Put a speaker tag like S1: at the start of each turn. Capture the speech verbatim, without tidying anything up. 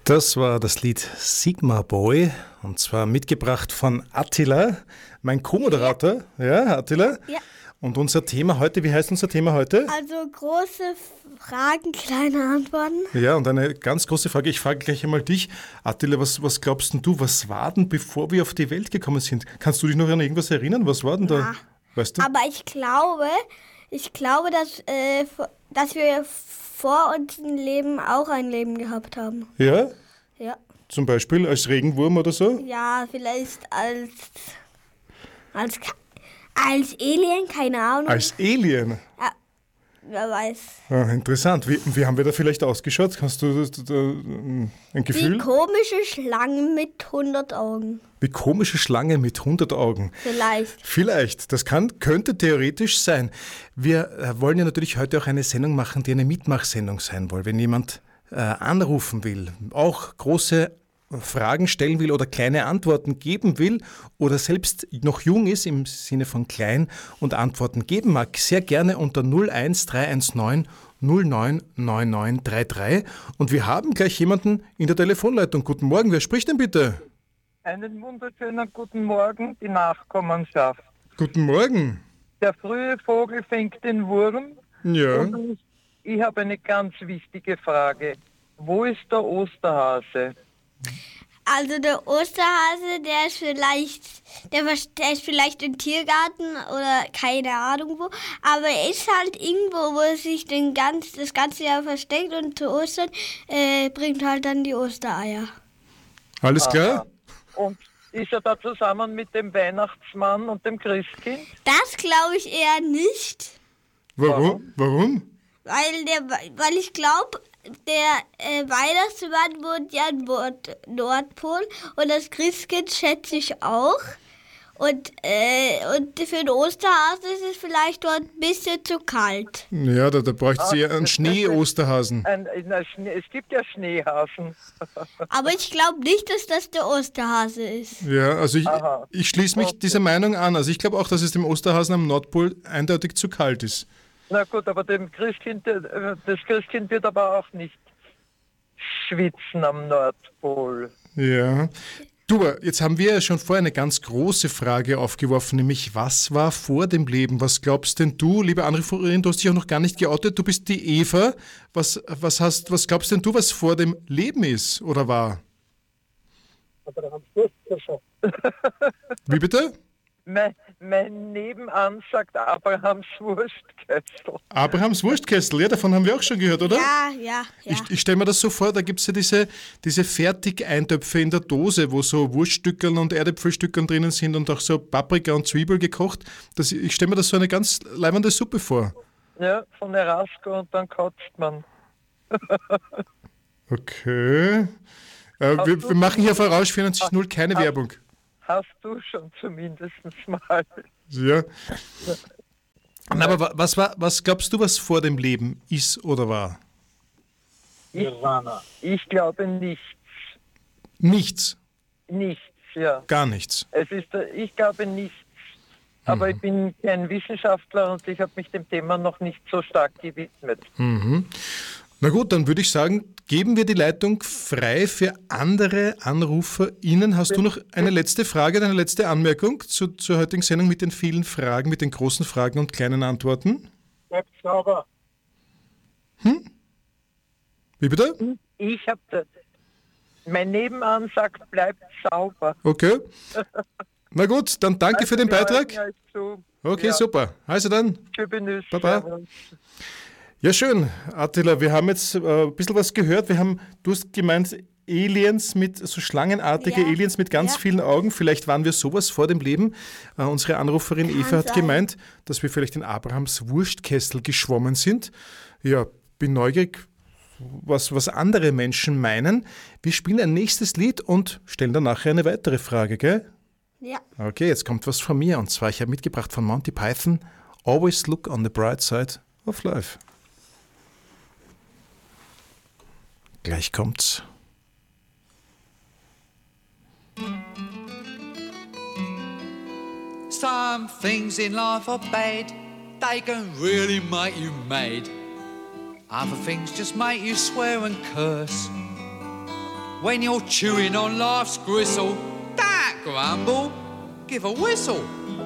S1: Das war das Lied Sigma Boy und zwar mitgebracht von Attila, mein Co-Moderator. Ja, ja Attila.
S2: Ja.
S1: Und unser Thema heute, wie heißt unser Thema heute?
S2: Also große Fragen, kleine Antworten.
S1: Ja, und eine ganz große Frage, ich frage gleich einmal dich. Attila, was, was glaubst denn du, was war denn, bevor wir auf die Welt gekommen sind? Kannst du dich noch an irgendwas erinnern? Was war denn da?
S2: Ja.
S1: Weißt du?
S2: Aber ich glaube, ich glaube, dass, äh, dass wir vor unserem Leben auch ein Leben gehabt haben.
S1: Ja?
S2: Ja.
S1: Zum Beispiel als Regenwurm oder so?
S2: Ja, vielleicht als, als, als Alien, keine Ahnung.
S1: Als Alien?
S2: Ja, wer weiß.
S1: Ah, interessant. Wie, wie haben wir da vielleicht ausgeschaut? Hast du da, da, ein Gefühl?
S2: Wie komische Schlangen mit hundert Augen.
S1: Wie komische Schlange mit hundert Augen.
S2: Vielleicht.
S1: Vielleicht. Das kann, könnte theoretisch sein. Wir äh, wollen ja natürlich heute auch eine Sendung machen, die eine Mitmachsendung sein soll. Wenn jemand äh, anrufen will, auch große Fragen stellen will oder kleine Antworten geben will oder selbst noch jung ist im Sinne von klein und Antworten geben mag, sehr gerne unter null eins drei eins neun null neun neun neun drei drei. Und wir haben gleich jemanden in der Telefonleitung. Guten Morgen, wer spricht denn bitte?
S3: Einen wunderschönen guten Morgen, die Nachkommenschaft.
S1: Guten Morgen.
S3: Der frühe Vogel fängt den Wurm.
S1: Ja.
S3: Und ich, ich habe eine ganz wichtige Frage. Wo ist der Osterhase?
S2: Also der Osterhase, der ist vielleicht, der, der ist vielleicht im Tiergarten oder keine Ahnung wo, aber er ist halt irgendwo, wo er sich den ganz, das ganze Jahr versteckt und zu Ostern äh, bringt halt dann die Ostereier.
S1: Alles klar?
S3: Aha. Und ist er da zusammen mit dem Weihnachtsmann und dem Christkind?
S2: Das glaube ich eher nicht,
S1: Warum? Warum?
S2: weil, der, weil ich glaube, der äh, Weihnachtsmann wohnt ja am Nord Nordpol und das Christkind schätze ich auch. Und, äh, und für den Osterhasen ist es vielleicht dort ein bisschen zu kalt.
S1: Ja, da, da bräuchte sie einen Schnee-Osterhasen.
S3: Ein, ein, Schnee, es gibt ja Schneehasen.
S2: Aber ich glaube nicht, dass das der Osterhase ist.
S1: Ja, also ich,
S3: Aha.
S1: ich schließe mich
S3: Okay.
S1: dieser Meinung an. Also ich glaube auch, dass es dem Osterhasen am Nordpol eindeutig zu kalt ist.
S3: Na gut, aber dem Christkind, äh, das Christkind wird aber auch nicht schwitzen am Nordpol.
S1: Ja. Du, jetzt haben wir ja schon vorher eine ganz große Frage aufgeworfen, nämlich was war vor dem Leben? Was glaubst denn du, liebe Anruferin, du hast dich auch noch gar nicht geoutet, du bist die Eva. Was, was, hast, was glaubst denn du, was vor dem Leben ist oder war? Wie bitte?
S3: Mein, mein Nebenan sagt Abrahams Wurstkessel.
S1: Abrahams Wurstkessel, ja, davon haben wir auch schon gehört, oder?
S2: Ja, ja, ja.
S1: Ich, ich stelle mir das so vor, da gibt es ja diese, diese Fertigeintöpfe in der Dose, wo so Wurststückeln und Erdäpfelstückeln drinnen sind und auch so Paprika und Zwiebel gekocht. Das, ich stelle mir das so eine ganz leibende Suppe vor.
S3: Ja, von Erasco und dann kotzt man.
S1: Okay. Äh, wir,
S3: du-
S1: wir machen hier auf Orange vierundneunzig null keine Werbung.
S3: Hast du schon zumindest mal.
S1: Ja. Na, aber wa- was, war, was glaubst du, was vor dem Leben ist oder war?
S3: Ich, ich glaube nichts.
S1: Nichts.
S3: Nichts, ja.
S1: Gar nichts.
S3: Es ist, äh, ich glaube nichts. Aber ich bin kein Wissenschaftler und ich habe mich dem Thema noch nicht so stark gewidmet.
S1: Na gut, dann würde ich sagen, geben wir die Leitung frei für andere AnruferInnen. Hast du noch eine letzte Frage, eine letzte Anmerkung zu, zur heutigen Sendung mit den vielen Fragen, mit den großen Fragen und kleinen Antworten?
S3: Bleibt sauber.
S1: Wie bitte?
S3: Ich habe, mein Nebenan sagt, bleibt sauber.
S1: Okay. Na gut, dann danke für den
S3: Wir
S1: Beitrag.
S3: halten euch zu.
S1: Okay,
S3: Ja.
S1: super. Also dann.
S3: Tschüss.
S1: Baba.
S3: Servus.
S1: Ja, schön, Attila, wir haben jetzt äh, ein bisschen was gehört. Wir haben, du hast gemeint, Aliens mit, so schlangenartige
S2: Ja,
S1: Aliens mit ganz
S2: ja.
S1: vielen Augen. Vielleicht waren wir sowas vor dem Leben. Äh, unsere Anruferin
S2: Kann
S1: Eva hat
S2: sein.
S1: gemeint, dass wir vielleicht in Abrahams Wurstkessel geschwommen sind. Ja, bin neugierig, was, was andere Menschen meinen. Wir spielen ein nächstes Lied und stellen dann nachher eine weitere Frage, gell?
S2: Ja.
S1: Okay, jetzt kommt was von mir. Und zwar, ich habe mitgebracht von Monty Python, Always Look on the Bright Side of Life. Gleich kommt's.
S4: Some things in life are bad, they can really make you mad. Other things just make you swear and curse. When you're chewing on life's gristle, don't grumble, give a whistle.